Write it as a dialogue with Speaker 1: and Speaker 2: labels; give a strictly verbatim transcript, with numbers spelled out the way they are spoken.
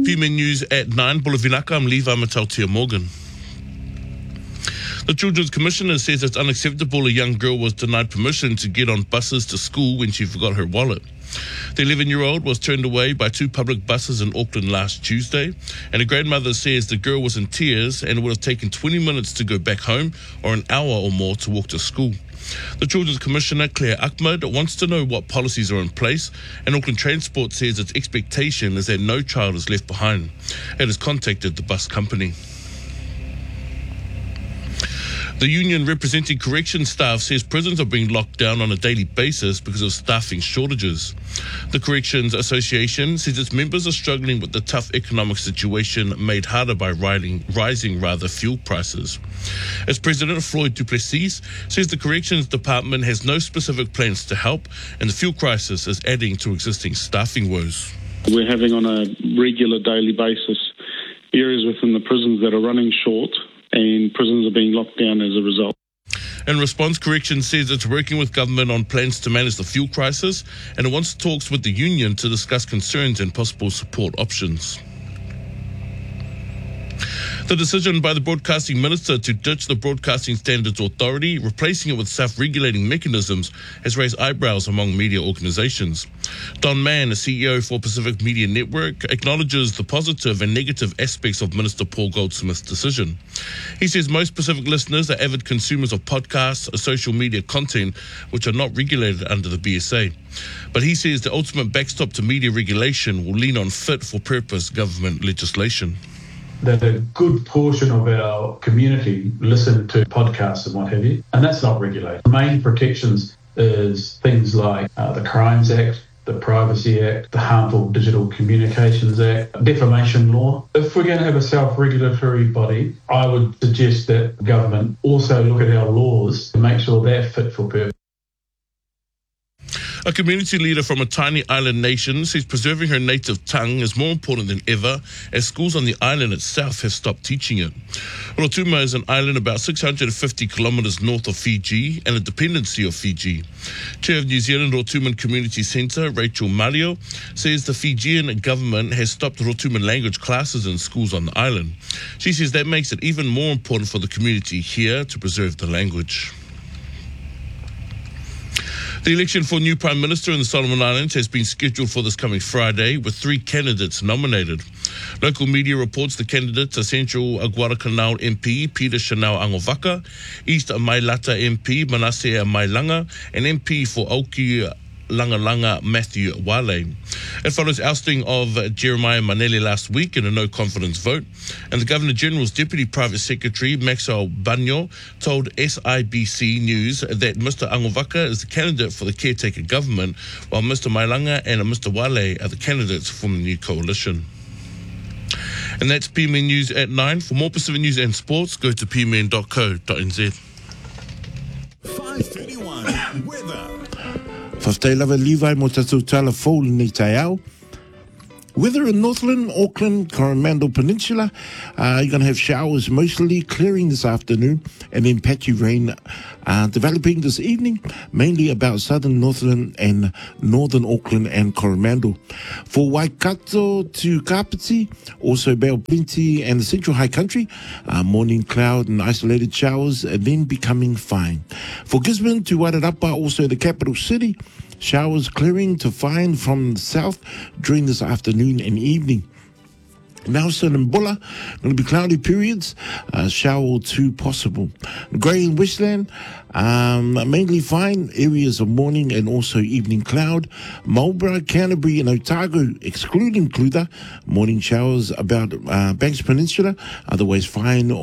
Speaker 1: P M N News at nine. Bulavinaka, I'm Levi Matautia Morgan. The Children's Commissioner says it's unacceptable a young girl was denied permission to get on buses to school when she forgot her wallet. The eleven-year-old was turned away by two public buses in Auckland last Tuesday, and her grandmother says the girl was in tears and it would have taken twenty minutes to go back home or an hour or more to walk to school. The Children's Commissioner, Claire Ahmad, wants to know what policies are in place, and Auckland Transport says its expectation is that no child is left behind. It has contacted the bus company. The union representing correction staff says prisons are being locked down on a daily basis because of staffing shortages. The Corrections Association says its members are struggling with the tough economic situation made harder by rising, rising rather fuel prices. Its president, Floyd du Plessis, says the Corrections Department has no specific plans to help, and the fuel crisis is adding to existing staffing woes.
Speaker 2: We're having on a regular daily basis areas within the prisons that are running short, and prisons are being locked down as a result.
Speaker 1: In response, Corrections says it's working with government on plans to manage the fuel crisis, and it wants talks with the union to discuss concerns and possible support options. The decision by the Broadcasting Minister to ditch the Broadcasting Standards Authority, replacing it with self-regulating mechanisms, has raised eyebrows among media organisations. Don Mann, a C E O for Pacific Media Network, acknowledges the positive and negative aspects of Minister Paul Goldsmith's decision. He says most Pacific listeners are avid consumers of podcasts or social media content which are not regulated under the B S A. But he says the ultimate backstop to media regulation will lean on fit-for-purpose government legislation.
Speaker 3: That a good portion of our community listen to podcasts and what have you, and that's not regulated. The main protections is things like uh, the Crimes Act, the Privacy Act, the Harmful Digital Communications Act, defamation law. If we're going to have a self-regulatory body, I would suggest that government also look at our laws to make sure they're fit for purpose.
Speaker 1: A community leader from a tiny island nation says preserving her native tongue is more important than ever, as schools on the island itself have stopped teaching it. Rotuma is an island about six hundred fifty kilometres north of Fiji and a dependency of Fiji. Chair of New Zealand Rotuman Community Centre, Rachel Mario, says the Fijian government has stopped Rotuman language classes in schools on the island. She says that makes it even more important for the community here to preserve the language. The election for new Prime Minister in the Solomon Islands has been scheduled for this coming Friday, with three candidates nominated. Local media reports the candidates are Central Guadalcanal M P Peter Chanel Angovaka, East Mailata M P Manasseh Mailanga, and M P for Auki Langa Langa Matthew Wale. It follows ousting of Jeremiah Manele last week in a no-confidence vote, and the Governor-General's Deputy Private Secretary, Maxwell Banyo, told S I B C News that Mister Angovaka is the candidate for the caretaker government, while Mister Mailanga and Mister Wale are the candidates from the new coalition. And that's P M N News at nine. For more Pacific News and sports, go to p m n dot co dot n z.
Speaker 4: five thirty-one weather.
Speaker 5: Whaftai lava Levi mo tatou tala fōu nei tai au. Weather in Northland, Auckland, Coromandel Peninsula. Uh, you're going to have showers mostly clearing this afternoon and then patchy rain uh, developing this evening, mainly about southern Northland and northern Auckland and Coromandel. For Waikato to Kapiti, also Bale Plenty and the Central High Country, uh, morning cloud and isolated showers and then becoming fine. For Gisborne to Wairarapa, also the capital city, showers clearing to fine from the south during this afternoon and evening. Nelson and Bulla, going to be cloudy periods, uh, shower or two possible. Grey and Westland, um, mainly fine, areas of morning and also evening cloud. Marlborough, Canterbury and Otago, excluding Clutha, morning showers about uh, Banks Peninsula, otherwise fine.